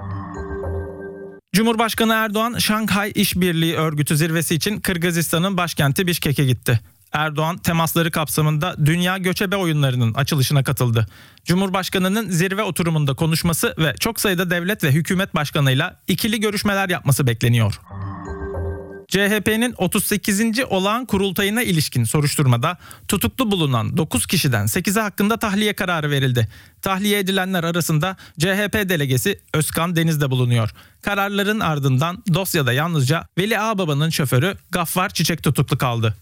Cumhurbaşkanı Erdoğan, Şanghay İşbirliği Örgütü zirvesi için Kırgızistan'ın başkenti Bişkek'e gitti. Erdoğan, temasları kapsamında Dünya Göçebe Oyunları'nın açılışına katıldı. Cumhurbaşkanının zirve oturumunda konuşması ve çok sayıda devlet ve hükümet başkanıyla ikili görüşmeler yapması bekleniyor. CHP'nin 38. olağan kurultayına ilişkin soruşturmada tutuklu bulunan 9 kişiden 8'i hakkında tahliye kararı verildi. Tahliye edilenler arasında CHP delegesi Özkan Deniz de bulunuyor. Kararların ardından dosyada yalnızca Veli Ağbaba'nın şoförü Gaffar Çiçek tutuklu kaldı.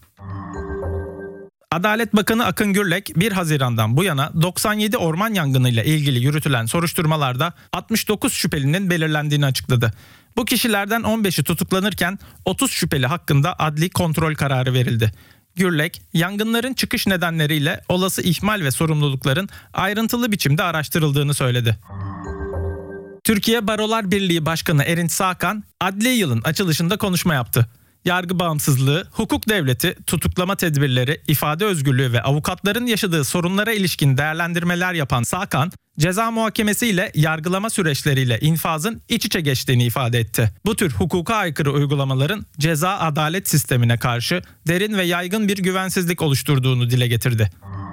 Adalet Bakanı Akın Gürlek 1 Haziran'dan bu yana 97 orman yangınıyla ilgili yürütülen soruşturmalarda 69 şüphelinin belirlendiğini açıkladı. Bu kişilerden 15'i tutuklanırken 30 şüpheli hakkında adli kontrol kararı verildi. Gürlek, yangınların çıkış nedenleriyle olası ihmal ve sorumlulukların ayrıntılı biçimde araştırıldığını söyledi. Türkiye Barolar Birliği Başkanı Erinç Sağkan, adli yılın açılışında konuşma yaptı. Yargı bağımsızlığı, hukuk devleti, tutuklama tedbirleri, ifade özgürlüğü ve avukatların yaşadığı sorunlara ilişkin değerlendirmeler yapan Sağkan, ceza muhakemesi ile yargılama süreçleriyle infazın iç içe geçtiğini ifade etti. Bu tür hukuka aykırı uygulamaların ceza adalet sistemine karşı derin ve yaygın bir güvensizlik oluşturduğunu dile getirdi.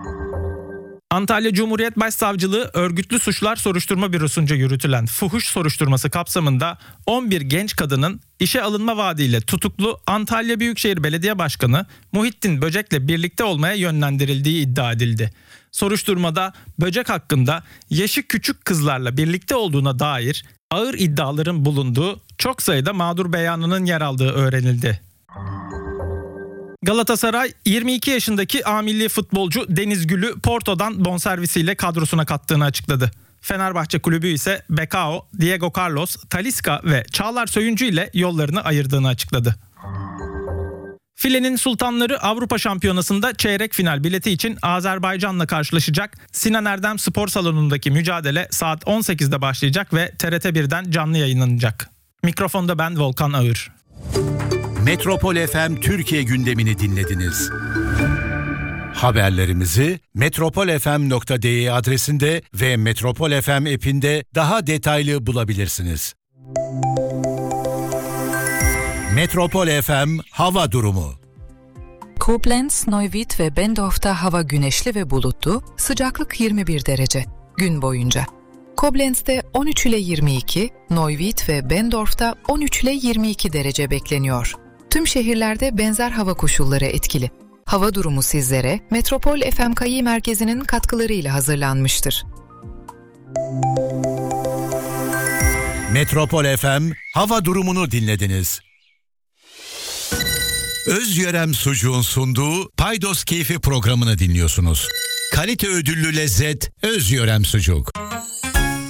Antalya Cumhuriyet Başsavcılığı Örgütlü Suçlar Soruşturma Bürosu'nca yürütülen fuhuş soruşturması kapsamında 11 genç kadının işe alınma vaadiyle tutuklu Antalya Büyükşehir Belediye Başkanı Muhittin Böcek'le birlikte olmaya yönlendirildiği iddia edildi. Soruşturmada Böcek hakkında yaşı küçük kızlarla birlikte olduğuna dair ağır iddiaların bulunduğu çok sayıda mağdur beyanının yer aldığı öğrenildi. Galatasaray 22 yaşındaki A-milli futbolcu Deniz Gül'ü Porto'dan bonservisiyle kadrosuna kattığını açıkladı. Fenerbahçe kulübü ise Becao, Diego Carlos, Talisca ve Çağlar Söyüncü ile yollarını ayırdığını açıkladı. Filenin Sultanları Avrupa Şampiyonası'nda çeyrek final bileti için Azerbaycan'la karşılaşacak. Sinan Erdem Spor Salonu'ndaki mücadele saat 18'de başlayacak ve TRT1'den canlı yayınlanacak. Mikrofonda ben Volkan Ağır. Metropol FM Türkiye gündemini dinlediniz. Haberlerimizi metropolfm.de adresinde ve Metropol FM app'inde daha detaylı bulabilirsiniz. Metropol FM hava durumu. Koblenz, Neuwied ve Bendorf'ta hava güneşli ve bulutlu, sıcaklık 21 derece gün boyunca. Koblenz'de 13 ile 22, Neuwied ve Bendorf'ta 13 ile 22 derece bekleniyor. Tüm şehirlerde benzer hava koşulları etkili. Hava durumu sizlere Metropol FMKİ merkezinin katkılarıyla hazırlanmıştır. Metropol FM hava durumunu dinlediniz. Özyörem Sucuğun sunduğu Paydos Keyfi programını dinliyorsunuz. Kalite ödüllü lezzet Özyörem Sucuk.